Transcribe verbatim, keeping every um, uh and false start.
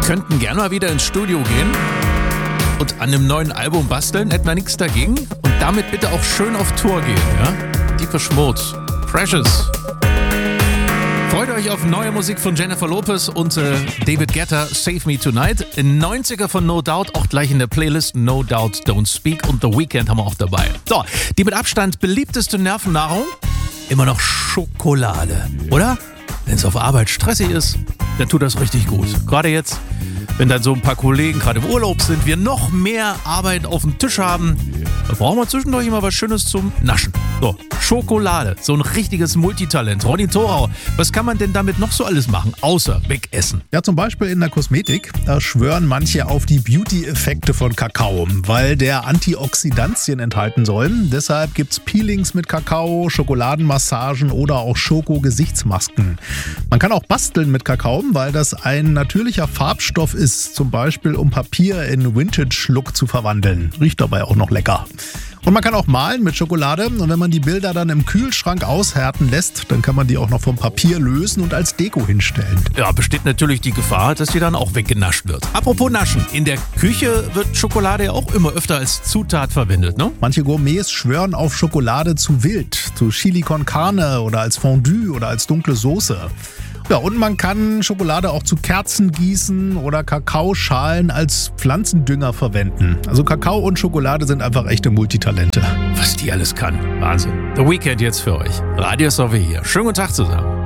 könnten gerne mal wieder ins Studio gehen und an einem neuen Album basteln, hätten wir nichts dagegen. Und damit bitte auch schön auf Tour gehen, ja? Depeche Mode, Precious. Freut euch auf neue Musik von Jennifer Lopez und äh, David Guetta, Save Me Tonight. neunziger von No Doubt, auch gleich in der Playlist No Doubt Don't Speak und The Weeknd haben wir auch dabei. So, die mit Abstand beliebteste Nervennahrung? Immer noch Schokolade, oder? Wenn es auf Arbeit stressig ist, dann tut das richtig gut. Gerade jetzt, wenn dann so ein paar Kollegen gerade im Urlaub sind, wir noch mehr Arbeit auf dem Tisch haben, da brauchen wir zwischendurch immer was Schönes zum Naschen. So, Schokolade, so ein richtiges Multitalent. Ronny Thorau, was kann man denn damit noch so alles machen, außer wegessen? Ja, zum Beispiel in der Kosmetik. Da schwören manche auf die Beauty-Effekte von Kakao, weil der Antioxidantien enthalten soll. Deshalb gibt's Peelings mit Kakao, Schokoladenmassagen oder auch Schoko-Gesichtsmasken. Man kann auch basteln mit Kakao, weil das ein natürlicher Farbstoff ist, zum Beispiel um Papier in Vintage-Look zu verwandeln. Riecht dabei auch noch lecker. Und man kann auch malen mit Schokolade und wenn man die Bilder dann im Kühlschrank aushärten lässt, dann kann man die auch noch vom Papier lösen und als Deko hinstellen. Ja, besteht natürlich die Gefahr, dass die dann auch weggenascht wird. Apropos Naschen, in der Küche wird Schokolade ja auch immer öfter als Zutat verwendet, ne? Manche Gourmets schwören auf Schokolade zu wild, zu Chili con Carne oder als Fondue oder als dunkle Soße. Ja, und man kann Schokolade auch zu Kerzen gießen oder Kakaoschalen als Pflanzendünger verwenden. Also Kakao und Schokolade sind einfach echte Multitalente. Was die alles kann. Wahnsinn. The Weeknd jetzt für euch. Radio Sauvé hier. Schönen guten Tag zusammen.